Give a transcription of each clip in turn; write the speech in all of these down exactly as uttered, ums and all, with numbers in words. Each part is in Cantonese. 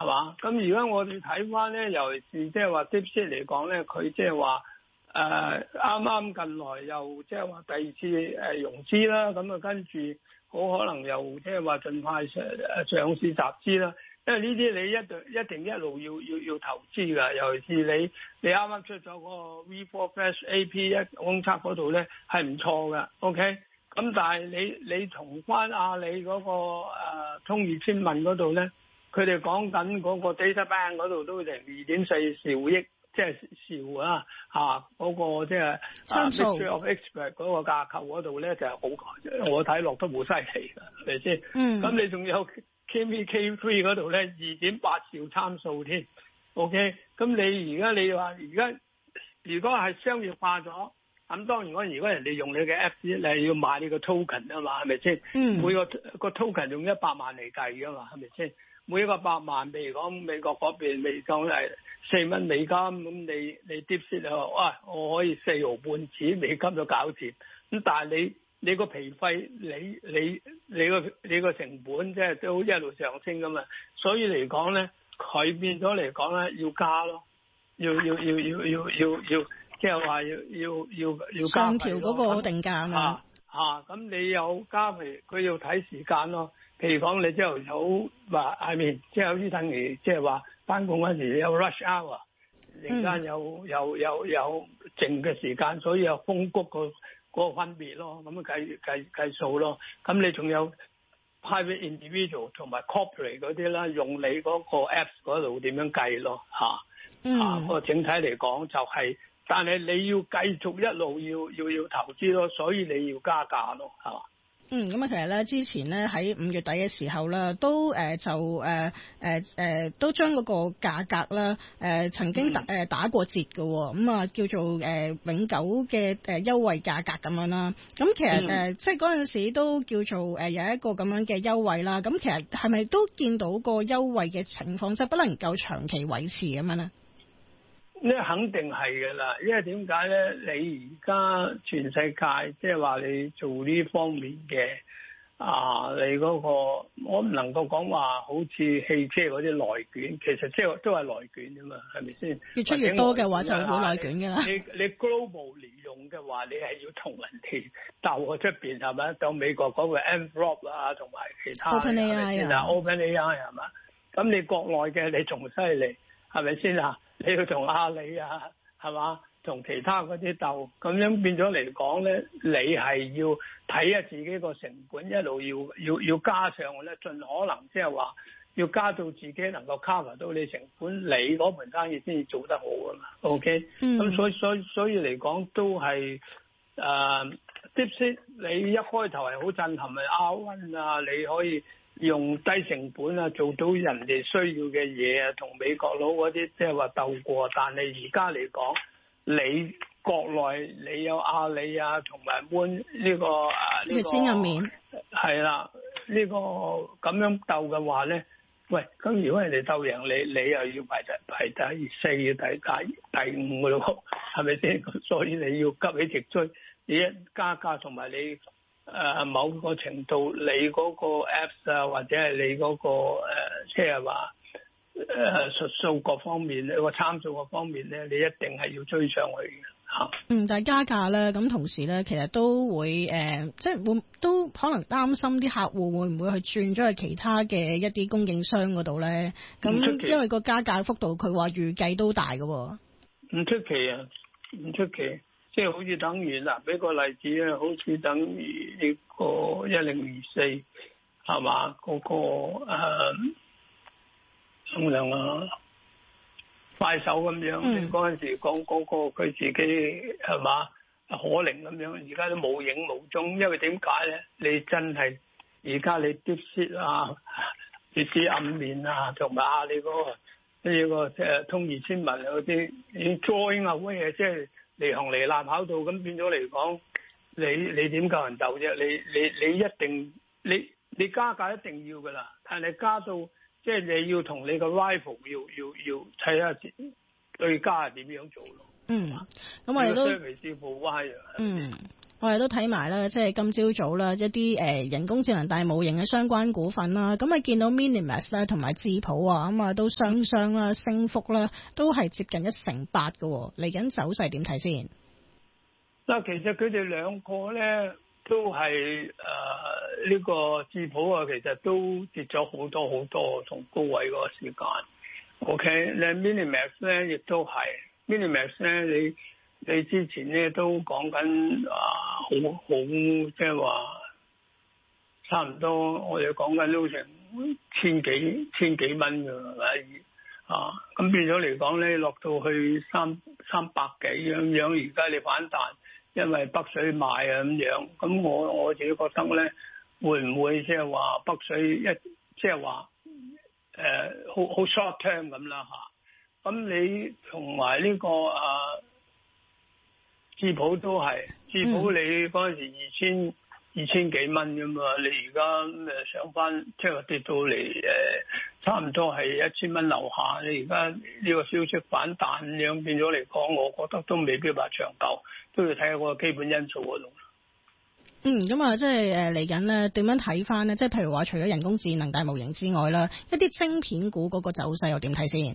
嘛？咁而家我哋睇翻咧，尤其是即係話 DeepSeek 嚟講咧，佢即係話誒啱啱近來又即係話第二次誒融資啦，咁啊跟住好可能又即係話盡快上誒上市集資啦。因為呢啲你一定一定一路要要要投資㗎，尤其是你你啱啱出咗嗰個 V 四 Flash A P 一公測嗰度咧係唔錯㗎 ，OK。咁但係你你同翻阿里嗰、嗰個誒、呃、通義千問嗰度咧，佢哋講緊嗰個 data bank 嗰度都成二點四兆億，即係兆啊嚇嗰、嗰個即係 mixture of expert 嗰個架構嗰度咧就係、是、好，我睇落都好犀利㗎，係咪先？嗯。咁你仲有 K V K 三嗰度咧二點八兆參數添 ，OK。咁你而家你話而家如果係商業化咗？咁當然，我如果人哋用你嘅 Apps，你係要買你個 token 啊嘛，係咪先？嗯。每個個 token 用一百萬嚟計噶嘛，係咪先？每一個百萬，譬如講美國嗰邊，未講係四蚊美金，咁你你 DeepSeek 啊，哇，我可以四毫半紙美金就搞掂。咁但係你你個皮費，你你你個你個成本即係都一路上升噶嘛，所以嚟講咧，佢變咗嚟講咧要加咯，要要要要要要要。即係話要要要要加上調嗰個定價啊！ 嚇咁、啊、你有加費，佢要睇時間咯。譬如講你朝頭早話，I mean，即係好似等於即係話翻工嗰時有 rush hour，陣間有、嗯、有有有靜嘅時間，所以有風谷個嗰個分別咯。咁計計計數咯。咁你仲有 private individual 同埋 corporate 嗰啲啦，用你嗰個 apps 嗰度點樣計咯？嚇、啊、嚇，不過、嗯啊、整體嚟講就係、是。但係你要繼續一路要要要投資咯，所以你要加價咯，係嘛？ 嗯，咁啊，其實咧之前咧喺五月底嘅時候咧，都誒、呃、就誒誒誒都將嗰個價格啦誒、呃、曾經打誒、呃、打過折嘅，咁啊叫做誒、呃、永久嘅誒優惠價格咁樣啦。咁其實誒、呃、即係嗰陣時都叫做誒、呃、有一個咁樣嘅優惠啦。咁其實係咪都見到個優惠嘅情況，即係不能夠長期維持咁樣咧？ 呢肯定係嘅啦，因為點解咧？你而家全世界即係話你做呢方面嘅啊，你嗰、嗰個我唔能夠講話好似汽車嗰啲內卷，其實即係都係內卷啫嘛，係咪先？ 越出越多嘅話就會內卷嘅啦。 你你 global 嚟用嘅話，你係要同人哋鬥喺出邊係咪？到美國嗰個 Anthropic 啊，同埋其他 OpenAI 啊 ，OpenAI 係嘛？咁你國內嘅你仲犀利係咪先啊？你要同阿里啊，係嘛？同其他嗰啲鬥，咁樣變咗嚟講咧，你係要睇下自己個成本，一路要要要加上咧，盡可能即係話要加到自己能夠 cover 到你成本，你嗰盤生意先至做得好啊嘛。OK，咁、嗯、所以所以所以嚟講都係誒 DeepSeek 你一開頭係好震撼嘅 R 一啊，你可以。用低成本啊，做到人哋需要嘅嘢啊，同美國佬嗰啲即係話鬥過。但係而家嚟講，你國內你有阿里啊，同埋 Moon 呢個啊呢、呢個先入面係啦，呢、呢個咁樣鬥嘅話咧，喂，咁如果人哋鬥贏你，你又要排第排第四、第第第五嘅咯，係咪先？所以你要急起直追，你一加價同埋你。誒、呃、某個程度，你嗰個 Apps 啊，或者係你嗰、嗰個誒，即係話誒術數各方面，你個參數各方面咧，你一定係要追上去嘅嚇。 嗯，但係加價咧，咁同時咧，其實都會誒、呃，即係會都可能擔心啲客戶會唔會去轉咗去其他嘅一啲供應商嗰度咧？咁因為個加價幅度，佢話預計都大嘅喎。 唔出奇啊，唔出奇。即係好似等於嗱，俾個例子啊，好似等於呢個一零二四係嘛？嗰、嗰個誒咁樣啊，快手咁樣，嗯、你嗰陣時講嗰個佢自己係嘛可靈咁樣，而家都冇影冇蹤，因為點解咧？你真係而家你 DeepSeek 啊，你知暗面啊，同埋啊你嗰、嗰個呢個即係通義千問嗰啲，已經 join away 啊，即係。離行離立跑道咁變咗嚟講，你你點夠人鬥啫？你你你一定你你加價一定要噶啦，但係加到即係你要同你個 rival 要要要睇下對家係點樣做咯。 嗯，咁我哋都嗯。 我哋都睇埋啦，即係今朝早啦，一啲誒人工智能大模型嘅相關股份啦，咁啊見到 Minimax 咧同埋智普啊，咁啊都雙雙啦，升幅啦都係接近一成八嘅，嚟緊走勢點睇先？ 嗱，其實佢哋兩個咧都係誒呢個智普啊，其實都跌咗好多好多，從高位嗰個時間。OK，你 Minimax 咧亦都係 Minimax 咧，你你之前咧都講緊啊，好好即係話差唔多，我哋講緊都成千幾千幾蚊㗎，係咪啊？咁變咗嚟講咧，落到去三三百幾樣樣，而家你反彈，因為北水買啊咁樣，咁我我自己覺得咧，會唔會即係話北水一即係話誒好好 short term 咁啦嚇？咁你同埋呢個啊智普都係智普，你嗰陣時二千二千幾蚊㗎嘛，你而家誒上翻即係跌到嚟誒差唔多係一千蚊樓下，你而家呢個消息反彈咁樣變咗嚟講，我覺得都未必話長久，都要睇下個基本因素嗰度。 嗯，咁啊，即係誒嚟緊咧，點樣睇翻呢？即係譬如話，除咗人工智能大模型之外啦，一啲晶片股嗰個走勢又點睇先？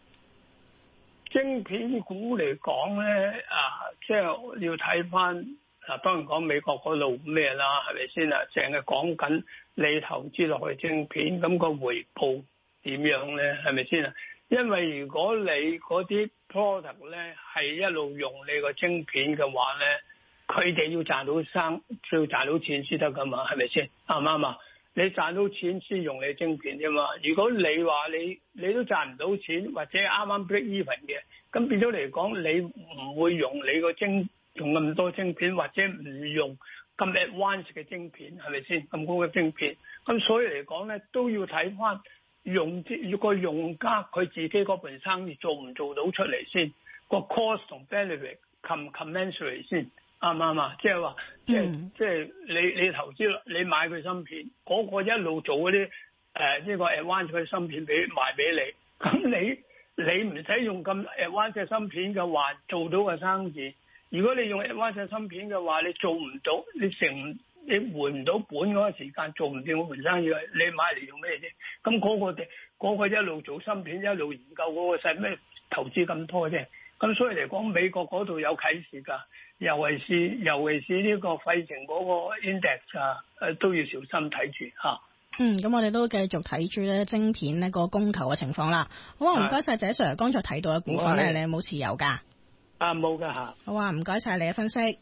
晶片股嚟講咧，啊，即係要睇翻啊，當然講美國嗰度咩啦，係咪先啊？成日講緊你投資落去晶片，咁個回報點樣咧？係咪先啊？因為如果你嗰啲 product 咧係一路用你個晶片嘅話咧，佢哋要賺到生，要賺到錢先得噶嘛，係咪先？啱唔啱啊？你賺到錢先用你晶片啫嘛。如果你話你你都賺唔到錢，或者啱啱 break even 嘅，咁變咗嚟講，你唔會用你個晶用咁多晶片，或者唔用咁 advanced 嘅晶片，係咪先？咁高嘅晶片，咁所以嚟講咧，都要睇翻用要個用家佢自己嗰盤生意做唔做到出嚟先，個 cost 同 benefit com commensurate 先。啱唔啱啊？即係話，即係即係你你投資，你買佢芯片，嗰、那個一路做嗰啲誒呢個 advanced 嘅芯片俾賣俾你，咁你你唔使用咁 advanced 嘅芯片嘅話，做到個生意。如果你用 advanced 嘅芯片嘅話，你做唔到，你成你回唔到本嗰個時間，做唔掂嗰盤生意，你買嚟用咩啫？咁嗰、那個嗰、那個一路做芯片，一路研究嗰個使咩投資咁多啫？咁所以嚟講，美國嗰度有啟示㗎，尤其是尤其是呢個費城嗰個 index 啊，誒都要小心睇住嚇。 嗯，咁我哋都繼續睇住咧晶片呢個供求嘅情況啦。好啊，唔該晒，謝 Sir，剛才睇到嘅股份咧，你有冇持有㗎？ 啊，冇㗎嚇。 好啊，唔該晒你嘅分析。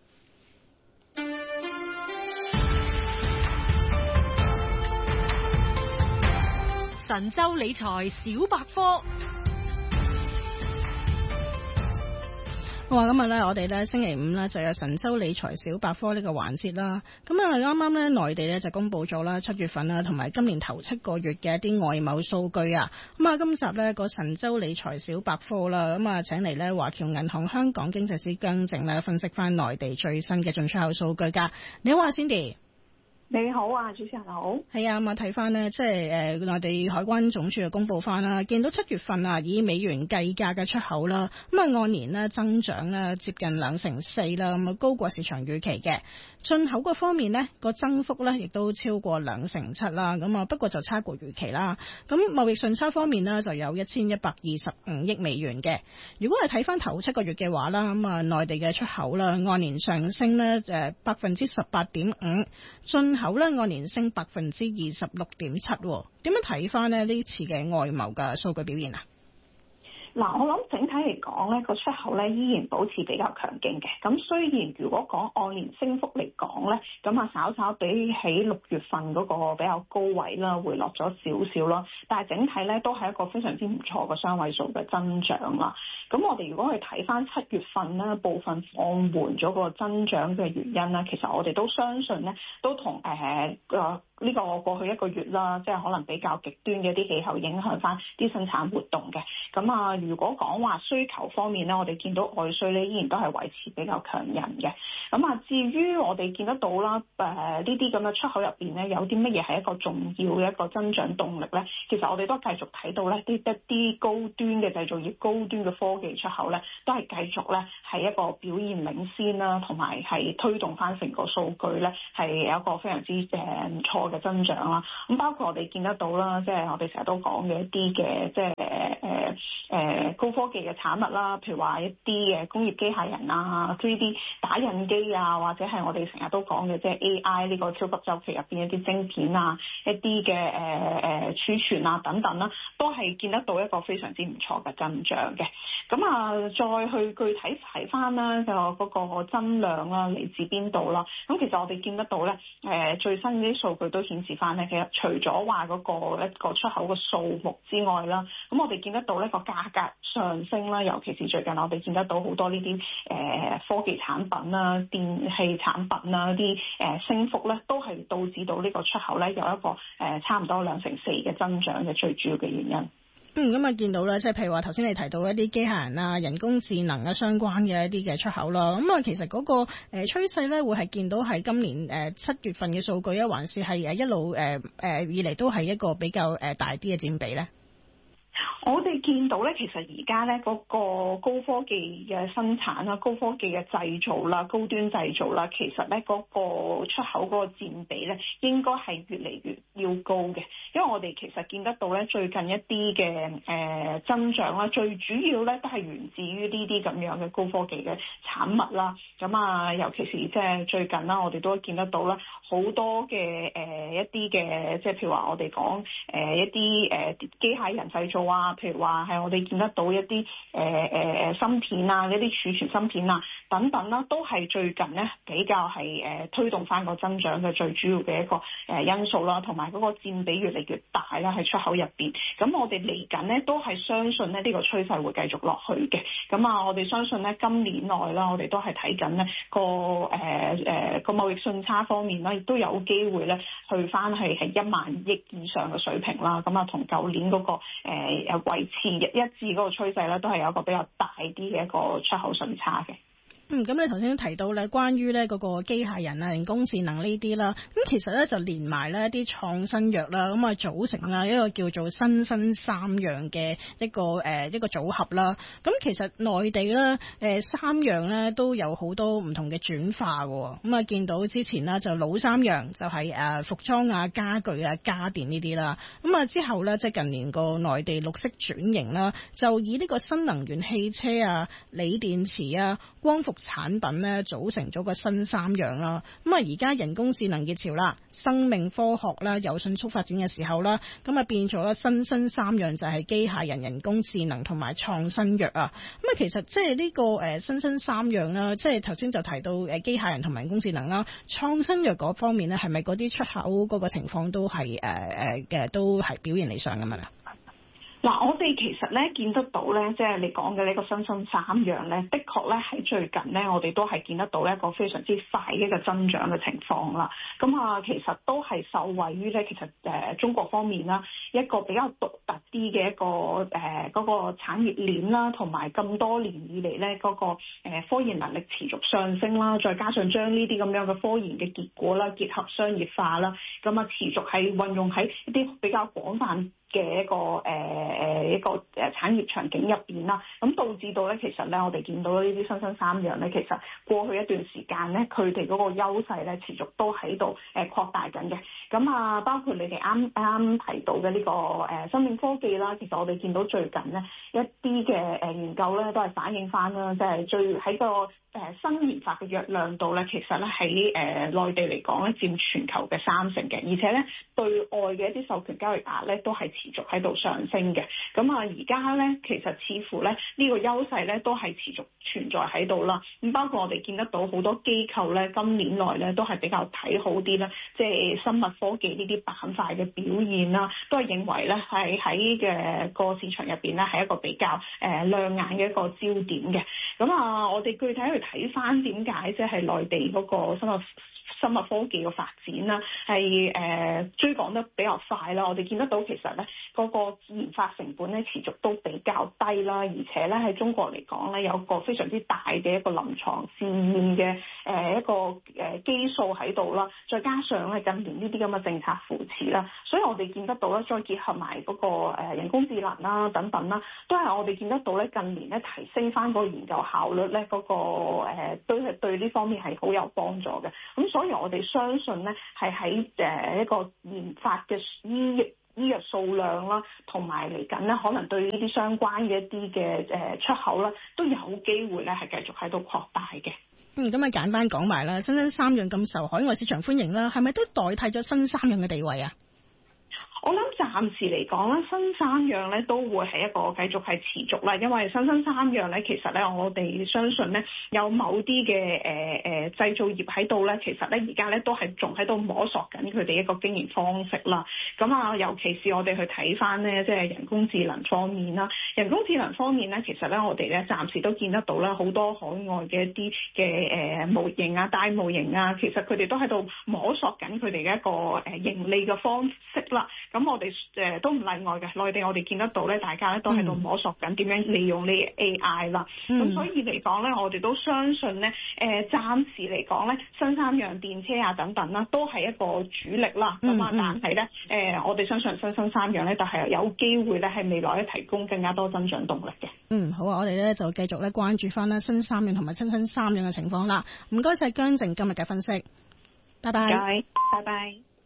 神州理財小百科。 哇！今日咧，我哋咧星期五咧就有神州理財小百科呢個環節啦。咁啊，啱啱咧內地咧就公布咗啦七月份啦，同埋今年頭七個月嘅一啲外貿數據啊。咁啊，今集咧個神州理財小百科啦，咁啊請嚟咧華僑銀行香港經濟師姜正咧分析翻內地最新嘅進出口數據噶。你好啊，Cindy。 你好啊，主持人好。 係啊，咁啊睇翻呢，即係誒內地海關總署嘅公佈翻啦，見到七月份啊以美元計價嘅出口啦，咁啊按年呢增長呢接近兩成四啦，咁啊高過市場預期嘅。進口嗰方面呢個增幅呢亦都超過兩成七啦，咁啊不過就差過預期啦。咁貿易順差方面呢就有一千一百二十五億美元嘅。如果係睇翻頭七個月嘅話啦，咁啊內地嘅出口啦按年上升呢誒百分之十八點五，進口咧按年升百分之二十六點七，點樣睇翻咧呢次嘅外貿嘅數據表現啊？ 嗱，我諗整體嚟講咧，個出口咧依然保持比較強勁嘅。咁雖然如果講按年升幅嚟講咧，咁啊稍稍比起六月份嗰個比較高位啦，回落咗少少啦。但係整體咧都係一個非常之唔錯嘅雙位數嘅增長啦。咁我哋如果去睇翻七月份咧部分放緩咗個增長嘅原因咧，其實我哋都相信咧都同誒個呢個過去一個月啦，即係可能比較極端嘅一啲氣候影響翻啲生產活動嘅。咁啊，如果講話需求方面咧，我哋見到外需咧依然都係維持比較強韌嘅。咁啊，至於我哋見得到啦，誒呢啲咁嘅出口入邊咧，有啲乜嘢係一個重要嘅一個增長動力咧？其實我哋都繼續睇到咧，啲一啲高端嘅製造業、高端嘅科技出口咧，都係繼續咧係一個表現領先啦，同埋係推動翻成個數據咧係有一個非常之誒唔錯嘅增長啦。咁包括我哋見得到啦，即係我哋成日都講嘅一啲嘅即係誒誒高科技嘅產物啦，譬如話一啲嘅工業機械人啊、三 D 打印機啊，或者係我哋成日都講嘅即係 A I 呢個超級週期入邊一啲晶片啊、一啲嘅誒誒儲存啊等等啦，都係見得到一個非常之唔錯嘅增長嘅。咁啊，再去具體睇翻啦，就嗰個增量啦，嚟自邊度啦？咁其實我哋見得到咧，誒最新啲數據都顯示翻咧，其實除咗話嗰個一個出口嘅數目之外啦，咁我哋見得到呢個價格上升啦，尤其是最近我哋見得到好多呢啲誒科技產品啦、電器產品啦啲誒升幅咧，都係導致到呢個出口咧有一個誒差唔多兩成四嘅增長嘅最主要嘅原因。 嗯，咁啊見到咧，即係譬如話頭先你提到一啲機械人啊、人工智能啊相關嘅一啲嘅出口啦，咁啊其實嗰個誒趨勢咧會係見到係今年誒七月份嘅數據啊，還是係誒一路誒誒以嚟都係一個比較誒大啲嘅佔比咧？ 我哋見到咧，其實而家咧嗰個高科技嘅生產啦、高科技嘅製造啦、高端製造啦，其實咧嗰個出口嗰個佔比咧，應該係越嚟越要高嘅。因為我哋其實見得到咧，最近一啲嘅誒增長啦，最主要咧都係源自於呢啲咁樣嘅高科技嘅產物啦。咁啊，尤其是即係最近啦，我哋都見得到啦，好多嘅誒、呃、一啲嘅，即係譬如話我哋講誒一啲誒機械人製造啊。譬如話係我哋見得到一啲誒誒誒芯片啊，一啲儲存芯片啊等等啦，都係最近咧比較係誒、呃、推動翻個增長嘅最主要嘅一個誒因素啦，同埋嗰個佔比越嚟越大啦喺出口入邊。咁我哋嚟緊咧都係相信咧呢個趨勢會繼續落去嘅。咁啊，我哋相信咧今年內啦，我哋都係睇緊呢個誒誒個貿易順差方面啦，亦都有機會咧去翻係係一萬億以上嘅水平啦。咁啊，同舊年嗰、那個誒。呃維持一致嗰個趨勢咧，都係有一個比較大啲嘅一個出口順差嘅。 嗯，咁你頭先提到咧，關於咧嗰個機械人啊、人工智能呢啲啦，咁其實咧就連埋咧一啲創新藥啦，咁啊組成啦一個叫做新生三樣嘅一個誒、呃、一個組合啦。咁其實內地咧誒、呃、三樣咧都有好多唔同嘅轉化嘅，咁啊見到之前啦就老三樣就係誒服裝啊、家具啊、家電呢啲啦，咁啊之後咧即係近年個內地綠色轉型啦，就以呢個新能源汽車啊、鋰電池啊、光伏產品咧組成咗個新三樣啦，咁啊而家人工智能熱潮啦，生命科學啦有迅速發展嘅時候啦，咁啊變咗啦新新三樣就係機械人、人工智能同埋創新藥啊，咁啊其實即係呢個誒新新三樣啦，即係頭先就提到誒機械人同埋人工智能啦，創新藥嗰方面咧係咪嗰啲出口嗰個情況都係誒誒嘅都係表現理想㗎嘛？ 嗱，我哋其實咧見得到咧，即係你講嘅呢個新生三樣咧，的確咧喺最近咧，我哋都係見得到一個非常之快嘅一個增長嘅情況啦。咁啊，其實都係受惠於咧，其實誒中國方面啦，一個比較獨特啲嘅一個誒嗰個產業鏈啦，同埋咁多年以嚟咧嗰個誒科研能力持續上升啦，再加上將呢啲咁樣嘅科研嘅結果啦結合商業化啦，咁啊持續係運用喺一啲比較廣泛嘅一個誒誒、呃、一個誒產業場景入邊啦，咁導致到咧，其實咧我哋見到呢啲新生三樣咧，其實過去一段時間咧，佢哋嗰個優勢咧持續都喺度誒擴大緊嘅。咁啊，包括你哋啱啱提到嘅呢個誒生命科技啦，其實我哋見到最近咧一啲嘅誒研究咧都係反映翻啦，即係最喺個誒新研發嘅藥量度咧，其實咧喺誒內地嚟講咧佔全球嘅三成嘅，而且咧對外嘅一啲授權交易額咧都係持續喺度上升嘅。 咁啊而家咧其實似乎咧呢個優勢咧都係持續存在喺度啦。咁包括我哋見得到好多機構咧今年內咧都係比較睇好啲啦，即係生物科技呢啲板塊嘅表現啦，都係認為咧係喺嘅個市場入邊咧係一個比較誒亮眼嘅一個焦點嘅。咁啊，我哋具體去睇翻點解即係內地嗰個生物生物科技嘅發展啦，係誒、呃、追趕得比較快啦。我哋見得到其實咧嗰個研發成本咧持續都比較低啦，而且咧喺中國嚟講咧有個非常之大嘅一個臨床試驗嘅誒一個誒基數喺度啦，再加上咧近年呢啲咁嘅政策扶持啦，所以我哋見得到咧，再結合埋嗰個誒人工智能啦等等啦，都係我哋見得到咧近年咧提升翻個研究效率咧嗰個誒都係對呢方面係好有幫助嘅。咁所以我哋相信咧係喺誒一個研發嘅醫藥醫藥數量啦，同埋嚟緊咧可能對呢啲相關嘅一啲嘅誒出口啦，都有機會咧係繼續喺度擴大嘅。 嗯，咁啊簡單講埋啦，新生三樣咁受海外市場歡迎啦，係咪都代替咗新三樣嘅地位啊？ 我諗暫時嚟講咧，新三樣咧都會係一個繼續係持續啦，因為新新三樣咧，其實咧我哋相信咧有某啲嘅誒誒製造業喺度咧，其實咧而家咧都係仲喺度摸索緊佢哋一個經營方式啦。咁啊，尤其是我哋去睇翻咧，即係人工智能方面啦，人工智能方面咧，其實咧我哋咧暫時都見得到咧好多海外嘅一啲嘅誒模型啊、大模型啊，其實佢哋都喺度摸索緊佢哋嘅一個誒盈利嘅方式啦。咁我哋誒都唔例外嘅，內地我哋見得到咧，大家咧都喺度摸索緊點樣利用呢 A I 啦。咁、嗯、所以嚟講咧，我哋都相信咧，誒、呃、暫時嚟講咧，新三樣電車啊等等啦，都係一個主力啦。咁、嗯、啊，但係咧，誒、呃、我哋相信新新三樣咧，但係有機會咧，係未來咧提供更加多增長動力嘅。 嗯，好啊，我哋咧就繼續咧關注翻咧新三樣同埋新新三樣嘅情況啦。唔該晒姜靜今日嘅分析，拜拜， 拜拜。